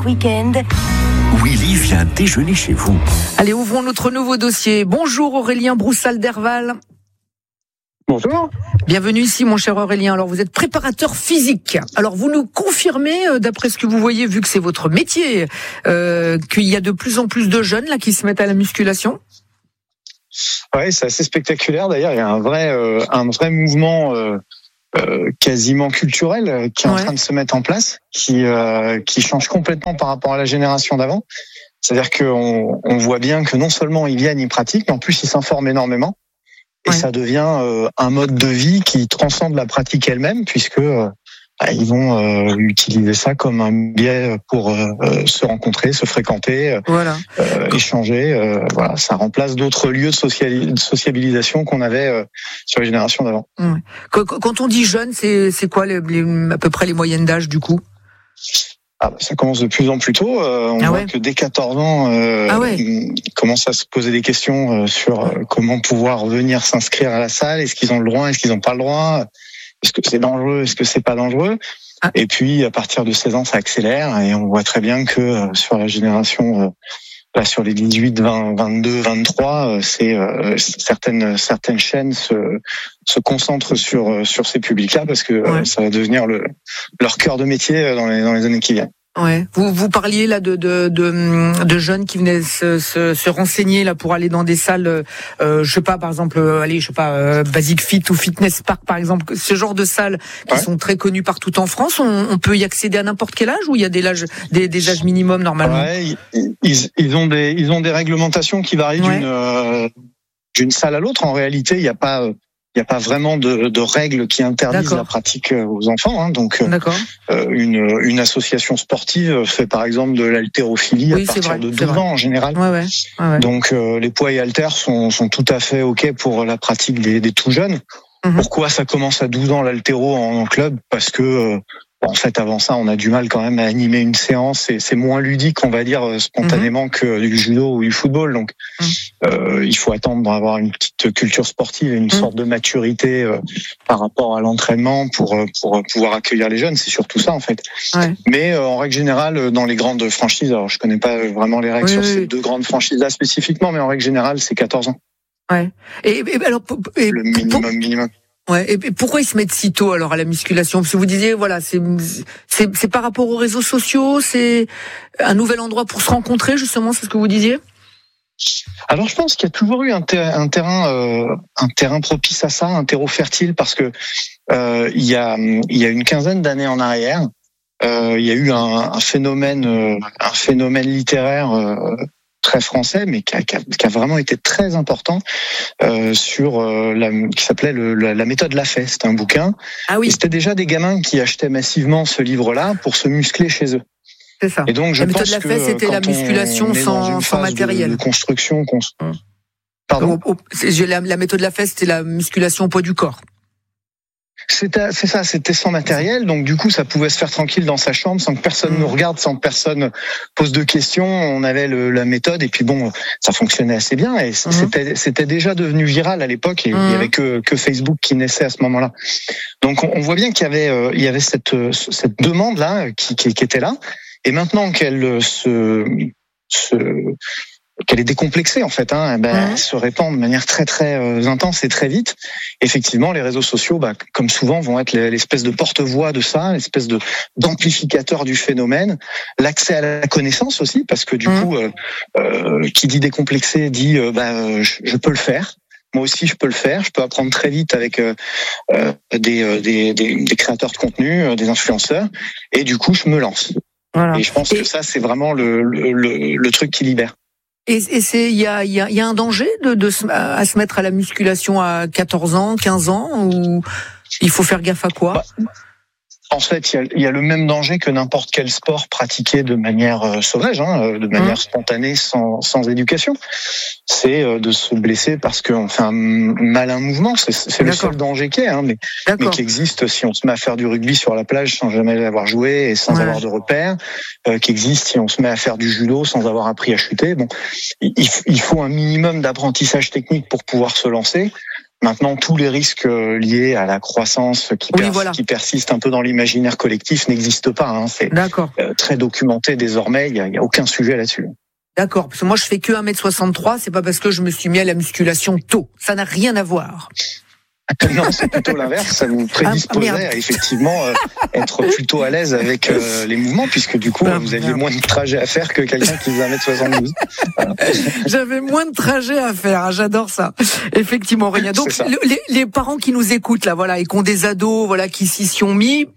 chaque week-end, Willy vient déjeuner chez vous. Allez, ouvrons notre nouveau dossier. Bonjour Aurélien Broussal-Derval. Bonjour. Bienvenue ici, mon cher Aurélien. Alors, vous êtes préparateur physique. Alors, vous nous confirmez, d'après ce que vous voyez, vu que c'est votre métier, qu'il y a de plus en plus de jeunes là qui se mettent à la musculation? Ouais, c'est assez spectaculaire. D'ailleurs, il y a un vrai mouvement quasiment culturel qui est en train de se mettre en place, qui change complètement par rapport à la génération d'avant. C'est-à-dire qu'on voit bien que non seulement ils viennent, ils pratiquent, mais en plus ils s'informent énormément. Et ça devient un mode de vie qui transcende la pratique elle-même, puisque ils vont utiliser ça comme un biais pour se rencontrer, se fréquenter, échanger. Voilà, ça remplace d'autres lieux de sociabilisation qu'on avait sur les générations d'avant. Quand on dit jeune, c'est quoi à peu près les moyennes d'âge du coup? Ça commence de plus en plus tôt. On voit que dès 14 ans, on commence à se poser des questions sur comment pouvoir venir s'inscrire à la salle. Est-ce qu'ils ont le droit? Est-ce qu'ils n'ont pas le droit? Est-ce que c'est dangereux? Est-ce que c'est pas dangereux? Et puis, à partir de 16 ans, ça accélère et on voit très bien que sur la génération, sur les 18, 20, 22, 23, certaines chaînes se concentrent sur ces publics-là parce que ça va devenir leur cœur de métier dans les années qui viennent. Ouais. Vous parliez là de jeunes qui venaient se renseigner là pour aller dans des salles, je sais pas, par exemple, Basic Fit ou Fitness Park par exemple, ce genre de salles qui sont très connues partout en France. On peut y accéder à n'importe quel âge ou il y a des âges minimums normalement? Ouais, ils ont des réglementations qui varient d'une salle à l'autre. En réalité, il n'y a pas vraiment de règles qui interdisent la pratique aux enfants. Donc, une association sportive fait par exemple de l'haltérophilie à partir de 12 ans en général. Donc, les poids et haltères sont tout à fait OK pour la pratique des tout jeunes. Pourquoi ça commence à 12 ans l'haltéro en club? Parce que en fait, avant ça, on a du mal quand même à animer une séance et c'est moins ludique, on va dire, spontanément que du judo ou du football. Donc, il faut attendre d'avoir une petite culture sportive et une sorte de maturité par rapport à l'entraînement pour pouvoir accueillir les jeunes. C'est surtout ça, en fait. Mais en règle générale, dans les grandes franchises, alors je connais pas vraiment les règles sur ces deux grandes franchises-là spécifiquement, mais en règle générale, c'est 14 ans. Et alors, le minimum. Et pourquoi ils se mettent si tôt alors à la musculation? Parce que vous disiez c'est par rapport aux réseaux sociaux, c'est un nouvel endroit pour se rencontrer justement, c'est ce que vous disiez? Alors je pense qu'il y a toujours eu un terrain propice à ça, un terreau fertile, parce que il y a une quinzaine d'années en arrière, il y a eu un phénomène littéraire très français, mais qui a vraiment été très important qui s'appelait la méthode Lafay. C'était un bouquin. Et c'était déjà des gamins qui achetaient massivement ce livre-là pour se muscler chez eux. C'est ça. Et donc, la méthode Lafay, c'était la musculation sans matériel. De construction. Pardon. La méthode Lafay, c'était la musculation au poids du corps. C'est ça, c'était sans matériel, donc du coup ça pouvait se faire tranquille dans sa chambre sans que personne nous regarde, sans que personne pose de questions. On avait la méthode et puis bon, ça fonctionnait assez bien et c'était déjà devenu viral à l'époque et il y avait que Facebook qui naissait à ce moment-là. Donc on voit bien qu'il y avait cette demande là qui était là et maintenant qu'elle qu'elle est décomplexée en fait, elle se répand de manière très très intense et très vite. Effectivement, les réseaux sociaux, comme souvent, vont être l'espèce de porte-voix de ça, l'espèce d'amplificateur du phénomène, l'accès à la connaissance aussi, parce que du coup, qui dit décomplexé dit je peux le faire. Moi aussi, je peux le faire. Je peux apprendre très vite avec des créateurs de contenu, des influenceurs, et du coup, je me lance. Voilà. Et je pense que ça, c'est vraiment le truc qui libère. Et il y a un danger à se mettre à la musculation à 14 ans, 15 ans, ou il faut faire gaffe à quoi? En fait, il y a le même danger que n'importe quel sport pratiqué de manière sauvage, de manière spontanée, sans éducation. C'est de se blesser parce qu'on fait un malin mouvement. C'est le seul danger qu'il y ait, mais qui existe si on se met à faire du rugby sur la plage sans jamais l'avoir joué et sans avoir de repères, qui existe si on se met à faire du judo sans avoir appris à chuter. Bon, il faut un minimum d'apprentissage technique pour pouvoir se lancer. Maintenant, tous les risques liés à la croissance qui persistent un peu dans l'imaginaire collectif n'existent pas. Hein. C'est très documenté désormais. Il y a aucun sujet là-dessus. D'accord, parce que moi je fais que 1m63, c'est pas parce que je me suis mis à la musculation tôt. Ça n'a rien à voir. Non, c'est plutôt l'inverse. Ça vous prédisposerait à effectivement être plutôt à l'aise avec les mouvements, puisque du coup, vous aviez moins de trajets à faire que quelqu'un qui faisait 1m72. Voilà. J'avais moins de trajets à faire. J'adore ça. Effectivement, Aurélien. Donc, les parents qui nous écoutent là, voilà, et qui ont des ados, voilà, qui s'y sont mis,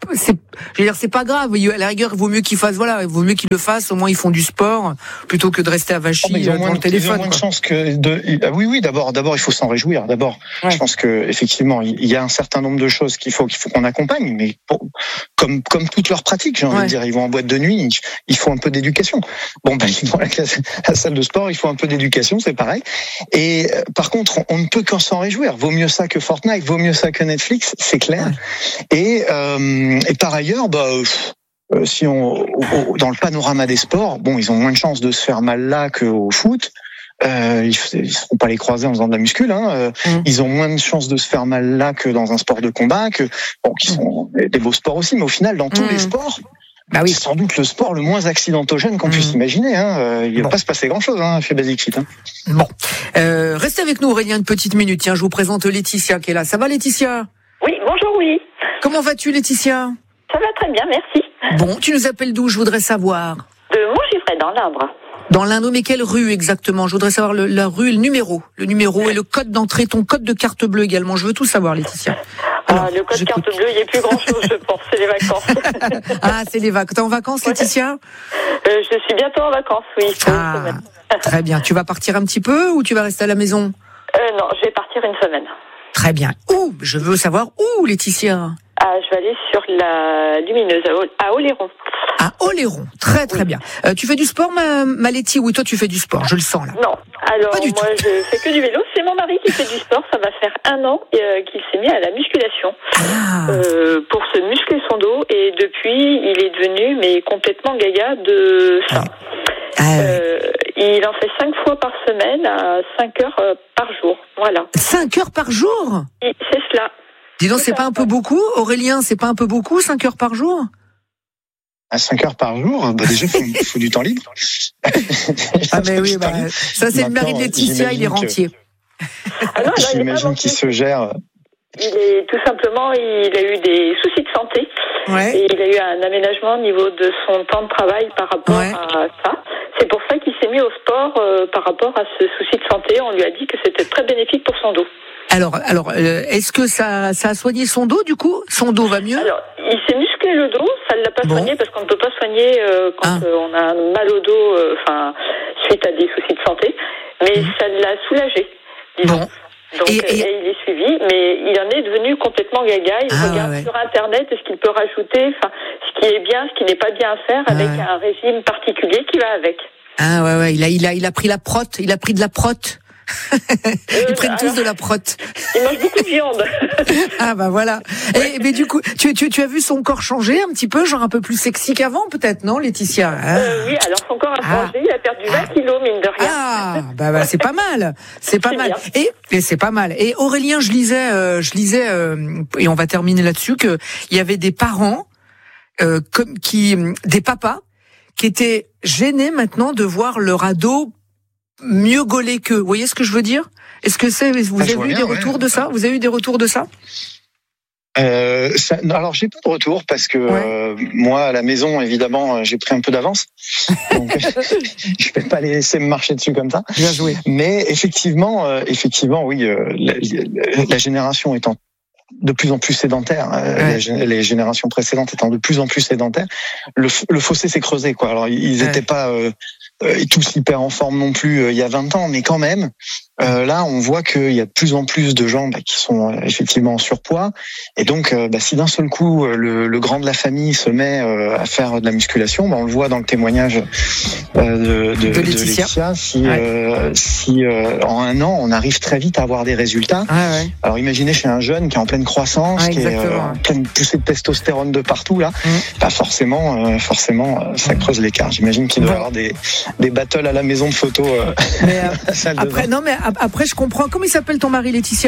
c'est pas grave. À la rigueur, il vaut mieux qu'ils fassent, il vaut mieux qu'ils le fassent. Au moins, ils font du sport plutôt que de rester à Vachy devant le téléphone. Ils ont moins de chance que oui, d'abord, il faut s'en réjouir. D'abord, je pense que effectivement, il y a un certain nombre de choses qu'il faut qu'on accompagne, mais comme toutes leurs pratiques, j'ai envie de dire, ils vont en boîte de nuit, il faut un peu d'éducation. Bon, ils vont à la salle de sport, il faut un peu d'éducation, c'est pareil. Et par contre, on ne peut qu'en s'en réjouir. Vaut mieux ça que Fortnite, vaut mieux ça que Netflix, c'est clair. Et par ailleurs, si dans le panorama des sports, ils ont moins de chances de se faire mal là qu'au foot. Ils ne seront pas les croiser en faisant de la muscule. Ils ont moins de chances de se faire mal là que dans un sport de combat, qui sont des beaux sports aussi. Mais au final, dans tous les sports, c'est sans doute le sport le moins accidentogène qu'on puisse imaginer. Il ne va pas se passer grand-chose chez Basic Fit. Bon, restez avec nous, Aurélien, une petite minute. Tiens, je vous présente Laetitia qui est là. Ça va, Laetitia ? Oui, bonjour, oui. Comment vas-tu, Laetitia ? Ça va très bien, merci. Bon, tu nous appelles d'où ? Je voudrais savoir. De Montgiffret, dans l'Indre. Dans l'Indre, mais quelle rue exactement ? Je voudrais savoir la rue et le numéro. Le numéro et le code d'entrée, ton code de carte bleue également. Je veux tout savoir, Laetitia. Le code carte bleue, il n'y a plus grand-chose, je pense. C'est les vacances. C'est les vacances. T'es en vacances, Laetitia ? Je suis bientôt en vacances, oui. Très bien. Tu vas partir un petit peu ou tu vas rester à la maison ? Non, je vais partir une semaine. Très bien. Où ? Je veux savoir où, Laetitia ? Je vais aller sur la Lumineuse, à Oléron. À Oléron, très très bien. Tu fais du sport, ma Letty ? Oui, toi tu fais du sport, je le sens là. Non, alors moi je fais que du vélo. C'est mon mari qui fait du sport. Ça va faire 1 an qu'il s'est mis à la musculation pour se muscler son dos. Et depuis, il est devenu complètement gaga de ça. Il en fait 5 fois par semaine à 5 heures par jour. Voilà. 5 heures par jour ? C'est cela. Dis donc, c'est pas un peu beaucoup, Aurélien ? C'est pas un peu beaucoup, 5 heures par jour ? À 5 heures par jour, déjà, il faut du temps libre. Mais oui, ça c'est le mari de Laetitia, il est rentier. J'imagine qu'il se gère. Il est tout simplement, il a eu des soucis de santé. Et il a eu un aménagement au niveau de son temps de travail par rapport à ça. C'est pour ça qu'il s'est mis au sport par rapport à ce souci de santé. On lui a dit que c'était très bénéfique pour son dos. Alors, est-ce que ça a soigné son dos, du coup ? Son dos va mieux ? Alors, il s'est musclé le dos, ça ne l'a pas soigné parce qu'on ne peut pas soigner quand on a mal au dos, suite à des soucis de santé, mais ça l'a soulagé, disons. Donc, et il est suivi, mais il en est devenu complètement gaga. Il regarde sur Internet ce qu'il peut rajouter, ce qui est bien, ce qui n'est pas bien à faire avec un régime particulier qui va avec. Il a pris la prot, il a pris de la prot. Ils prennent tous de la prot. Ils mangent beaucoup de viande. Voilà. Mais du coup, tu as vu son corps changer un petit peu, genre un peu plus sexy qu'avant, peut-être, non, Laetitia ? Oui, alors son corps a changé, il a perdu 20 kilos, mine de rien. C'est pas mal. C'est pas mal. Et c'est pas mal. Et Aurélien, je lisais, et on va terminer là-dessus, que il y avait des parents, des papas, qui étaient gênés maintenant de voir leur ado mieux gaulé qu'eux. Vous voyez ce que je veux dire ? Est-ce que vous avez eu des retours de ça ? Vous avez eu des retours de ça ? Alors j'ai pas de retour parce que moi à la maison évidemment j'ai pris un peu d'avance, donc je vais pas les laisser me marcher dessus comme ça. Bien joué. Mais effectivement oui, la génération étant de plus en plus sédentaire, les générations précédentes étant de plus en plus sédentaires, le fossé s'est creusé quoi. Alors ils étaient pas tous hyper en forme non plus il y a 20 ans, mais quand même là on voit qu'il y a de plus en plus de gens qui sont effectivement en surpoids, et donc si d'un seul coup le grand de la famille se met à faire de la musculation, on le voit dans le témoignage de Laetitia, si en 1 an on arrive très vite à avoir des résultats. Alors imaginez chez un jeune qui est en pleine croissance, qui est en pleine poussée de testostérone de partout là, forcément ça creuse l'écart. J'imagine qu'il doit y avoir des battles à la maison de photo. Après je comprends. Comment il s'appelle ton mari, Laetitia ?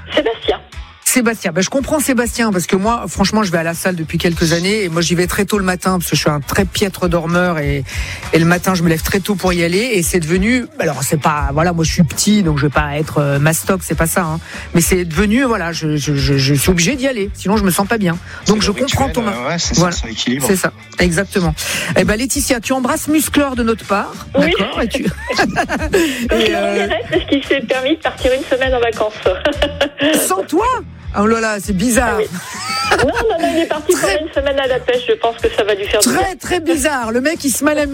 Sébastien, je comprends Sébastien parce que moi, franchement, je vais à la salle depuis quelques années et moi j'y vais très tôt le matin parce que je suis un très piètre dormeur et le matin je me lève très tôt pour y aller et c'est devenu, alors c'est pas, voilà, moi je suis petit donc je vais pas être mastoc, c'est pas ça, hein, mais c'est devenu, voilà, je suis obligé d'y aller, sinon je me sens pas bien. Donc je comprends ton ouais, c'est voilà. Ça équilibre. C'est ça, exactement. Eh ben Laetitia, tu embrasses Musclor de notre part, oui. D'accord, et tu. Parce qu'il s'est permis de partir une semaine en vacances. Sans toi? Oh là là, c'est bizarre. Ah oui. Non, il est parti pour une semaine à la pêche. Je pense que ça va lui faire du bien. Très, très bizarre. Le mec, il se met à la